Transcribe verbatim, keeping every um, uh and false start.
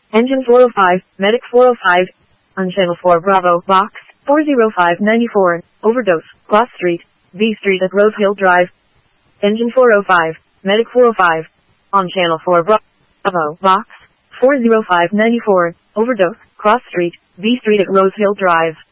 Engine four oh five, Medic four oh five. On Channel four Bravo, Box four oh five ninety-four, Overdose, Cross Street, B Street at Rose Hill Drive. Engine four oh five, Medic four oh five. On Channel four Bravo, Box four oh five ninety-four, Overdose, Cross Street, B Street at Rose Hill Drive.